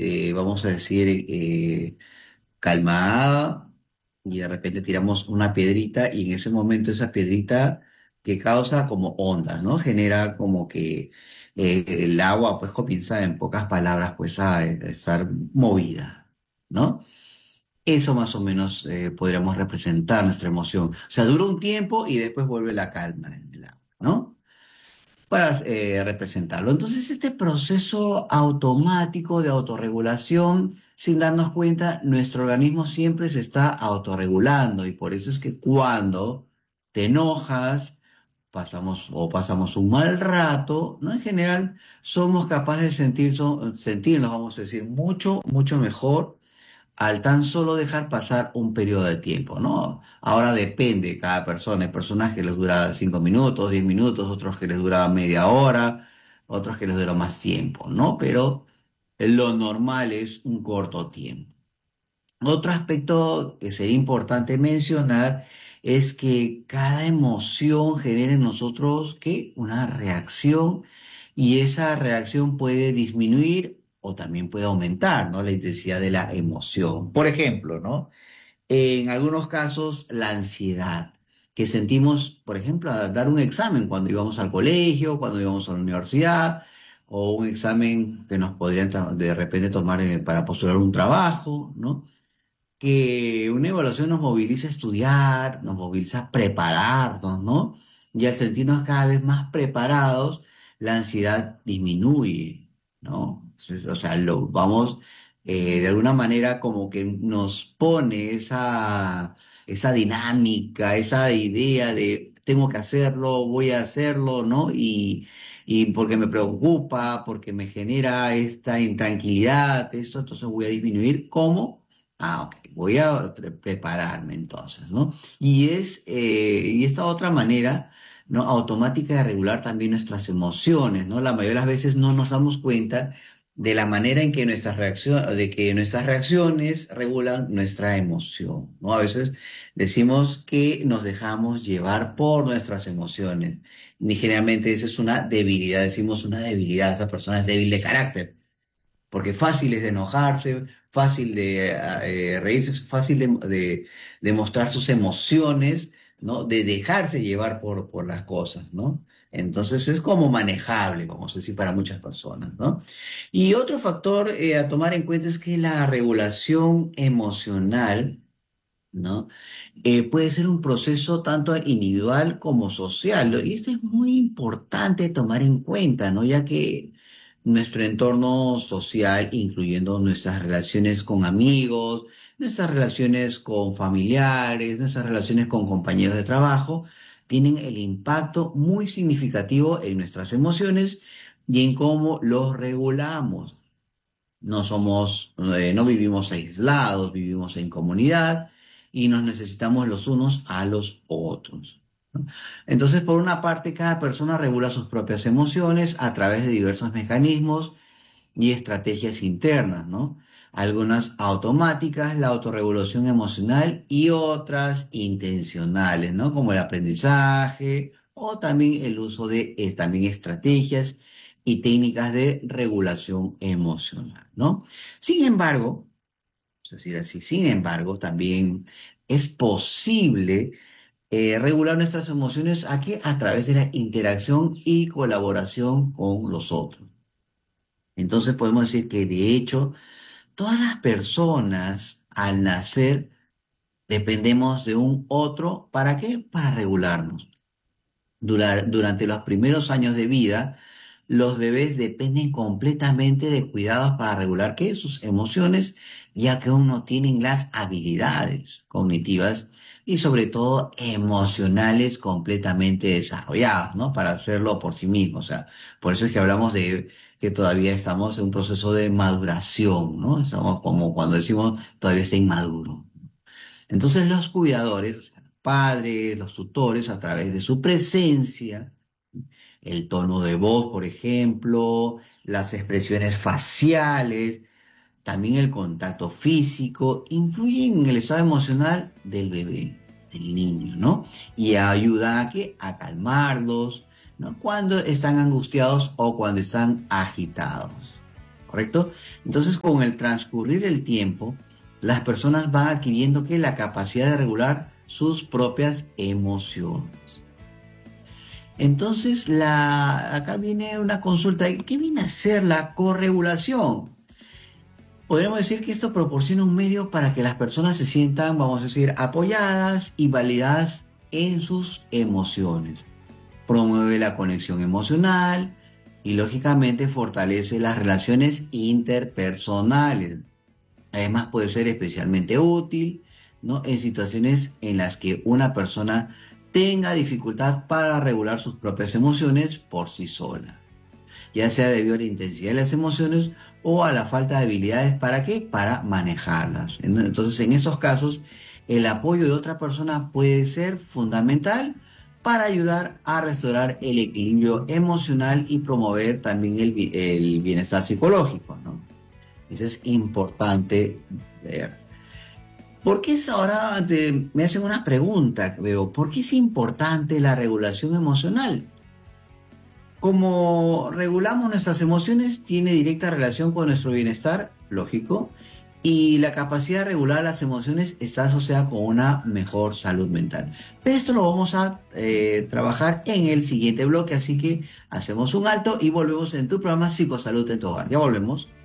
vamos a decir, calmada, y de repente tiramos una piedrita y en ese momento esa piedrita que causa como ondas, ¿no? Genera como que el agua pues comienza en pocas palabras pues a estar movida, ¿no? Eso más o menos podríamos representar nuestra emoción. O sea, dura un tiempo y después vuelve la calma en el agua, ¿no? Para representarlo. Entonces, este proceso automático de autorregulación, sin darnos cuenta, nuestro organismo siempre se está autorregulando y por eso es que cuando te enojas, pasamos un mal rato, ¿no? En general, somos capaces de sentirnos, vamos a decir, mucho, mucho mejor al tan solo dejar pasar un periodo de tiempo, ¿no? Ahora depende de cada persona. Hay personas que les dura 5 minutos, 10 minutos, otros que les dura media hora, otros que les dura más tiempo, ¿no? Pero lo normal es un corto tiempo. Otro aspecto que sería importante mencionar es que cada emoción genera en nosotros ¿qué? Una reacción y esa reacción puede disminuir o también puede aumentar, ¿no? La intensidad de la emoción. Por ejemplo, ¿no? En algunos casos, la ansiedad que sentimos, por ejemplo, al dar un examen cuando íbamos al colegio, cuando íbamos a la universidad, o un examen que nos podrían de repente tomar para postular un trabajo, ¿no? Que una evaluación nos moviliza a estudiar, nos moviliza a prepararnos, ¿no? Y al sentirnos cada vez más preparados, la ansiedad disminuye, ¿no? Entonces, o sea, lo vamos, de alguna manera como que nos pone esa dinámica, esa idea de tengo que hacerlo, voy a hacerlo, ¿no? Y porque me preocupa, porque me genera esta intranquilidad, esto, entonces voy a disminuir. ¿Cómo? Ah, ok, voy a prepararme entonces, ¿no? Y esta otra manera, ¿no? Automática de regular también nuestras emociones, ¿no? La mayoría de las veces no nos damos cuenta de la manera en que nuestras reacciones regulan nuestra emoción, ¿no? A veces decimos que nos dejamos llevar por nuestras emociones. Y generalmente esa es una debilidad, decimos una debilidad, esa persona es débil de carácter porque fácil es de enojarse, fácil de reírse, fácil de mostrar sus emociones, ¿no? De dejarse llevar por las cosas, ¿no? Entonces es como manejable, vamos a decir, para muchas personas, ¿no? Y otro factor a tomar en cuenta es que la regulación emocional, ¿no? Puede ser un proceso tanto individual como social, ¿no? Y esto es muy importante tomar en cuenta, ¿no? Ya que nuestro entorno social, incluyendo nuestras relaciones con amigos, nuestras relaciones con familiares, nuestras relaciones con compañeros de trabajo, tienen el impacto muy significativo en nuestras emociones y en cómo los regulamos. No vivimos aislados, vivimos en comunidad y nos necesitamos los unos a los otros, ¿no? Entonces, por una parte, cada persona regula sus propias emociones a través de diversos mecanismos y estrategias internas, ¿no? Algunas automáticas, la autorregulación emocional y otras intencionales, ¿no? Como el aprendizaje o también el uso de también estrategias y técnicas de regulación emocional, ¿no? Sin embargo, es decir, así, sin embargo, también es posible regular nuestras emociones aquí a través de la interacción y colaboración con los otros. Entonces podemos decir que de hecho todas las personas al nacer dependemos de un otro. ¿Para qué? Para regularnos. Durante los primeros años de vida, los bebés dependen completamente de cuidados para regular ¿qué? Sus emociones, ya que aún no tienen las habilidades cognitivas y sobre todo emocionales completamente desarrolladas, ¿no? Para hacerlo por sí mismos. O sea, por eso es que hablamos de que todavía estamos en un proceso de maduración, ¿no? Estamos como cuando decimos todavía está inmaduro. Entonces los cuidadores, o sea, los padres, los tutores, a través de su presencia, el tono de voz, por ejemplo, las expresiones faciales, también el contacto físico, influyen en el estado emocional del bebé, del niño, ¿no? Y ayuda a que a calmarlos, ¿no? Cuando están angustiados o cuando están agitados. ¿correcto? Entonces, con el transcurrir del tiempo, las personas van adquiriendo que la capacidad de regular sus propias emociones. Entonces, acá viene una consulta. ¿Qué viene a ser la corregulación? Podríamos decir que esto proporciona un medio para que las personas se sientan, vamos a decir, apoyadas y validadas en sus emociones. Promueve la conexión emocional y lógicamente fortalece las relaciones interpersonales. Además puede ser especialmente útil, ¿no? En situaciones en las que una persona tenga dificultad para regular sus propias emociones por sí sola, ya sea debido a la intensidad de las emociones o a la falta de habilidades. ¿Para qué? Para manejarlas. Entonces, en esos casos, el apoyo de otra persona puede ser fundamental para ayudar a restaurar el equilibrio emocional y promover también el bienestar psicológico, ¿no? Eso es importante ver. ¿Por qué es ahora me hacen una pregunta, veo? ¿Por qué es importante la regulación emocional? Como regulamos nuestras emociones, tiene directa relación con nuestro bienestar, lógico, y la capacidad de regular las emociones está asociada con una mejor salud mental. Pero esto lo vamos a trabajar en el siguiente bloque, así que hacemos un alto y volvemos en tu programa Psicosalud en tu hogar. Ya volvemos.